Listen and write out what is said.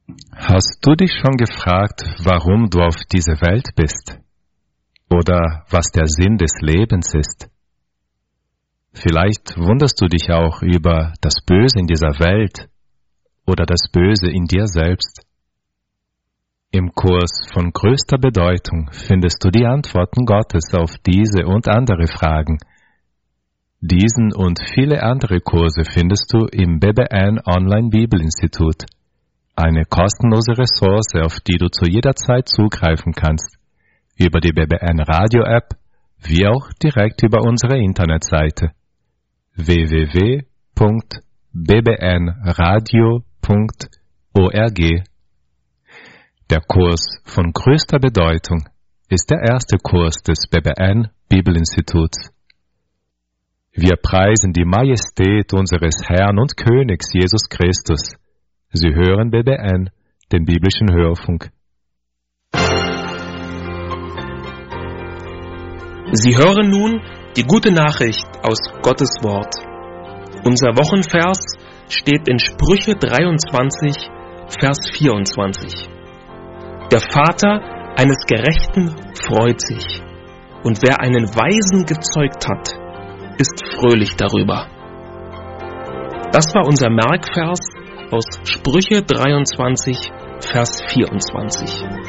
Hast du dich schon gefragt, warum du auf dieser Welt bist? Oder was der Sinn des Lebens ist? Vielleicht wunderst du dich auch über das Böse in dieser Welt oder das Böse in dir selbst. Im Kurs von größter Bedeutung findest du die Antworten Gottes auf diese und andere Fragen. Diesen und viele andere Kurse findest du im BBN Online Bibelinstitut, eine kostenlose Ressource, auf die du zu jeder Zeit zugreifen kannst, über die BBN Radio App, wie auch direkt über unsere Internetseite www.bbnradio.org. Der Kurs von größter Bedeutung ist der erste Kurs des BBN Bibelinstituts. Wir preisen die Majestät unseres Herrn und Königs Jesus Christus. Sie hören BBN, den biblischen Hörfunk. Sie hören nun die gute Nachricht aus Gottes Wort. Unser Wochenvers steht in Sprüche 23, Vers 24. Der Vater eines Gerechten freut sich, und wer einen Weisen gezeugt hat, ist fröhlich darüber. Das war unser Merkvers aus Sprüche 23, Vers 24.